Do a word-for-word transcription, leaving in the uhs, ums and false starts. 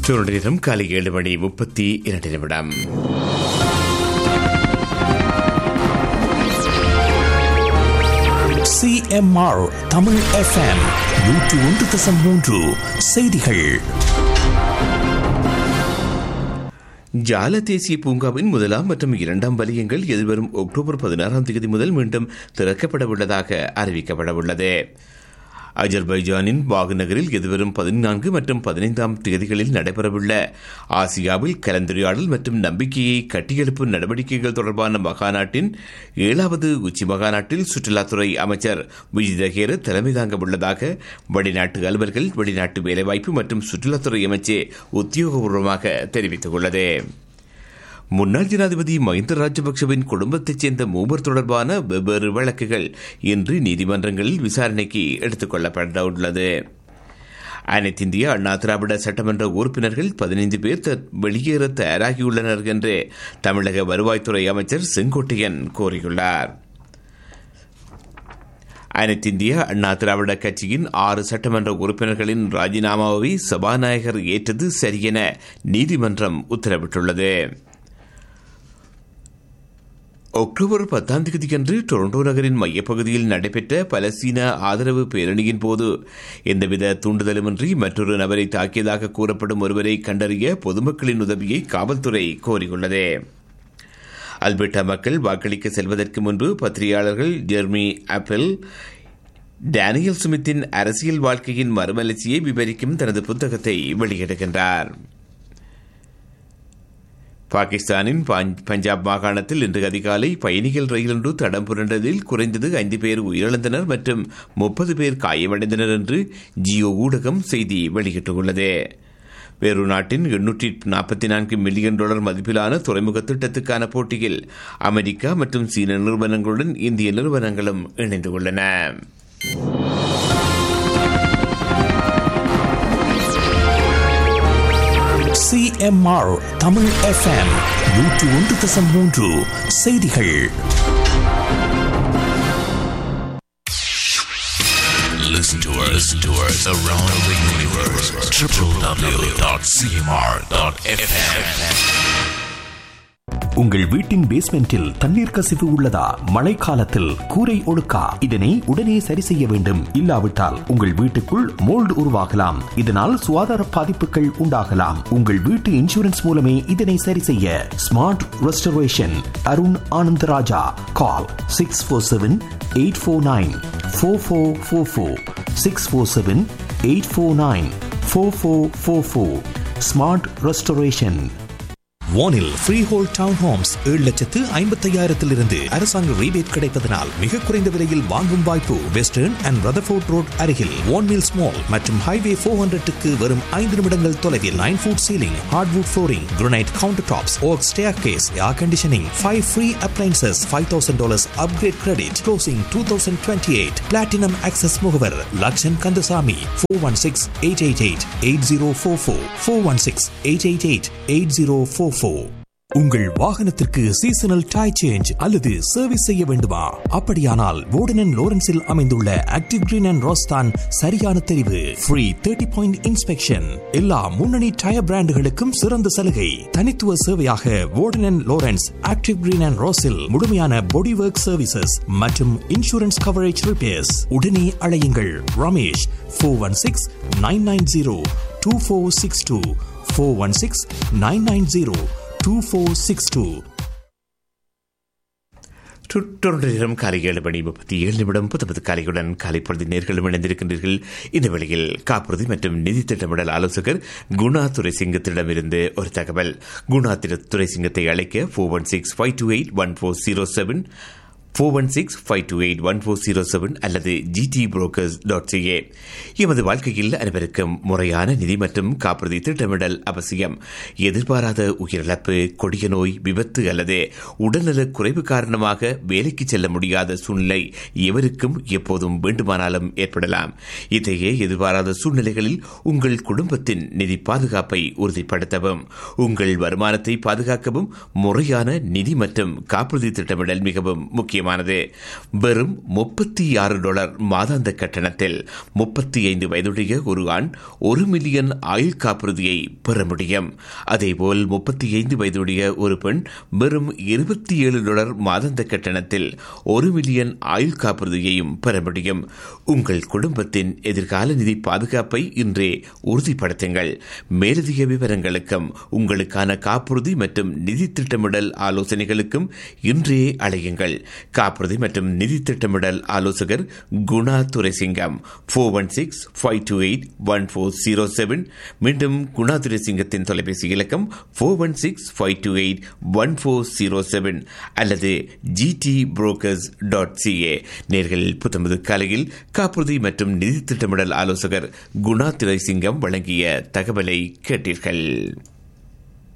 நேரம் காலை ஏழு மணி முப்பத்தி இரண்டு நிமிடம். C M R Tamil F M நூற்று ஒன்று தசம் மூன்று செய்திகள். ஜால தேசிய பூங்காவின் முதலாம் மற்றும் இரண்டாம் வலயங்கள் எதிர்வரும் அக்டோபர் பதினாறாம் தேதி முதல் மீண்டும் திறக்கப்பட உள்ளதாக அறிவிக்கப்பட உள்ளது. அஜர்பைஜானின் பாகு நகரில் எதிர்வரும் பதினான்கு மற்றும் பதினைந்தாம் தேதிகளில் நடைபெறவுள்ள ஆசியாவில் கலந்துரையாடல் மற்றும் நம்பிக்கையை கட்டியெழுப்பும் நடவடிக்கைகள் தொடர்பான மகாநாட்டின் ஏழாவது உச்சி மகாநாட்டில் சுற்றுலாத்துறை அமைச்சர் விஜித ஹேர தலைமை தாங்க உள்ளதாக வெளிநாட்டு அலுவல்கள், வெளிநாட்டு வேலைவாய்ப்பு மற்றும் சுற்றுலாத்துறை அமைச்சே உத்தியோகபூர்வமாக தெரிவித்துள்ளது. முன்னாள் ஜனாதிபதி மஹிந்த ராஜபக்சவின் குடும்பத்தைச் சேர்ந்த மூவர் தொடர்பான வெவ்வேறு வழக்குகள் இன்று நீதிமன்றங்களில் விசாரணைக்கு எடுத்துக் கொள்ளப்பட உள்ளது. அனைத்திந்திய அண்ணா திராவிட சட்டமன்ற உறுப்பினர்கள் பதினைந்து பேர் வெளியேற தயாராகியுள்ளனர் என்று தமிழக வருவாய்த்துறை அமைச்சர் செங்கோட்டையன் கூறியுள்ளார். அனைத்திந்திய அண்ணா திராவிட கட்சியின் ஆறு சட்டமன்ற உறுப்பினர்களின் ராஜினாமாவை சபாநாயகர் ஏற்றது சரியென நீதிமன்றம் உத்தரவிட்டுள்ளது. அக்டோபர் பத்தாம் தேதியன்று டொரண்டோ நகரின் மையப்பகுதியில் நடைபெற்ற பலஸ்தீன ஆதரவு பேரணியின் போது எந்தவித தூண்டுதலுமின்றி மற்றொரு நபரை தாக்கியதாக கூறப்படும் ஒருவரை கண்டறிய பொதுமக்களின் உதவியை காவல்துறை கோரியுள்ளது. அல்பர்டா மக்கள் வாக்களிக்க செல்வதற்கு முன்பு பத்திரிகையாளர்கள் ஜெர்மி ஆப்பிள் டேனியல் ஸ்மித்தின் அரசியல் வாழ்க்கையின் மறுமலர்ச்சியை விவரிக்கும் தனது புத்தகத்தை வெளியிடுகின்றார். பாகிஸ்தானின் பஞ்சாப் மாகாணத்தில் இன்று அதிகாலை பயணிகள் ரயில் ஒன்று தடம் புரண்டதில் குறைந்தது ஐந்து பேர் உயிரிழந்தனர் மற்றும் முப்பது பேர் காயமடைந்தனர் என்று ஜியோ ஊடகம் செய்தி வெளியிட்டுள்ளது. பெரு நாட்டின் எண்ணூற்றி நாற்பத்தி நான்கு மில்லியன் டாலர் மதிப்பிலான துறைமுக திட்டத்துக்கான போட்டியில் அமெரிக்கா மற்றும் சீன நிறுவனங்களுடன் இந்திய நிறுவனங்களும் இணைந்துள்ளன. C M R Tamil F M நூற்று ஒன்று தசம் மூன்று செய்திகள். Listen to us, listen to us around the universe. w w w dot c m r dot f m. உங்கள் வீட்டின் பேஸ்மெண்டில் தண்ணீர் கசிவு உள்ளதா? மழைக்காலத்தில் கூரை ஒழுக்கா? இதனை உடனே சரி செய்ய வேண்டும். இல்லாவிட்டால் உங்கள் வீட்டுக்குள் மோல்டு உருவாகலாம். இதனால் சுகாதார பாதிப்புகள் உண்டாகலாம். உங்கள் வீட்டு இன்சூரன்ஸ் மூலமே இதனை சரி செய்ய ஸ்மார்ட் ரெஸ்டரேஷன் அருண் ஆனந்தராஜா. கால் six four seven eight four nine four four four four six four seven eight four nine four four four four. Smart restoration. வானில் ஃப்ரீ ஹோல் டவுன் ஹோம்ஸ் ஏழு லட்சத்து ஐம்பத்தையாயிரத்திலிருந்து அரசாங்க ரீபேட் கிடைப்பதனால் மிக குறைந்த விலையில் வாங்கும் வாய்ப்பு. வெஸ்டர்ன் அண்ட் ரதர்ஃபோர்ட் ரோட் அருகில் வான் மில்ஸ் மால் மற்றும் ஹைவே ஃபோர் ஹண்ட்ரட்டுக்கு வரும் ஐந்து நிமிடங்கள் தொலைவில் nine food ceiling, hardwood flooring, granite counter tops, okay stair case, air conditioning, five free appliances, five thousand dollars upgrade credit, closing two thousand twenty eight. Platinum access முகவர் Lakshan Kandasamy. Four one six eight eight eight eight zero four four four one six eight eight eight eight zero four four. உங்கள் வாகனத்திற்கு seasonal tie change அல்லது service செய்ய வேண்டுமா? அப்படியானால் வோர்டன் and லோரன்ஸில் அமைந்துள்ள active green and rose தான் சரியான தெரிவு. ஃப்ரீ தேர்ட்டி பாயிண்ட் இன்ஸ்பெக்ஷன், எல்லா முன்னணி டயர் பிராண்டுகளுக்கும் சிறந்த சலுகை. தனித்துவ சேவையாக வோர்டன் and Lawrence active green and ரோஸில் முழுமையான பாடி ஒர்க் சர்வீசஸ் மற்றும் இன்சூரன்ஸ் கவரேஜ் ரிப்பேர்ஸ். உடனே அழையுங்கள் Ramesh four one six nine nine zero two four six two four one six nine nine zero two four six two. நேரம் காலை ஏழு மணி முப்பத்தி ஏழு நிமிடம். புத்தபத்து காலையுடன் காலை பொழுது நேர்களும் இணைந்திருக்கின்றீர்கள். இந்த வேளையில் காப்புறுதி மற்றும் நிதி திட்டமிடல் ஆலோசகர் குணா துரைசிங்கத்திடமிருந்து ஒரு தகவல். குணா துரைசிங்கத்தை அழைக்க four one six five two eight one four zero seven four one six five two eight one four zero seven அல்லது ஜிடி புரோக்கர்ஸ் டாட் சிஏ. எமது வாழ்க்கையில் அனைவருக்கும் முறையான நிதி மற்றும் காப்புறுதி திட்டமிடல் அவசியம். எதிர்பாராத உயிரிழப்பு, கொடிய நோய், விபத்து அல்லது உடல்நல குறைவு காரணமாக வேலைக்கு செல்ல முடியாத சூழ்நிலை எவருக்கும் எப்போதும் வேண்டுமானாலும் ஏற்படலாம். இத்தகைய எதிர்பாராத சூழ்நிலைகளில் உங்கள் குடும்பத்தின் நிதி பாதுகாப்பை உறுதிப்படுத்தவும், உங்கள் வருமானத்தை பாதுகாக்கவும் முறையான நிதி மற்றும் காப்புறுதி திட்டமிடல் மிகவும் முக்கியமானது. சாத்தியமானது. வெறும் முப்பத்தி ஆறு டாலர் மாதாந்த கட்டணத்தில் முப்பத்தி ஐந்து வயதுடைய ஒரு ஆண் ஒரு மில்லியன் ஆயுள் காப்புறுதியை பெற முடியும். அதேபோல் முப்பத்தி ஐந்து வயதுடைய ஒரு பெண் வெறும் இருபத்தி ஏழு டாலர் மாதாந்த கட்டணத்தில் ஒரு மில்லியன் ஆயுள் காப்புறுதியையும் பெற முடியும். உங்கள் குடும்பத்தின் எதிர்கால நிதி பாதுகாப்பை இன்றே உறுதிப்படுத்துங்கள். மேலதிக விவரங்களுக்கும் உங்களுக்கான காப்புறுதி மற்றும் நிதி திட்டமிடல் ஆலோசனைகளுக்கும் இன்றே அழையுங்கள். காப்புறுதி மற்றும் நிதி திட்டமிடல் ஆலோசகர் Guna Thuraisingam four one six five two eight one four zero seven. மீண்டும் குணா துரைசிங்கத்தின் தொலைபேசி இலக்கம் four one six five two eight one four zero seven அல்லது ஜிடி புரோக்கர்ஸ் டாட் சிஏ. நேர்கள் புத்தம்பது காலையில் காப்புறுதி மற்றும் நிதி திட்டமிடல் ஆலோசகர் குணா துரைசிங்கம் வழங்கிய தகவலை கேட்டீர்கள்.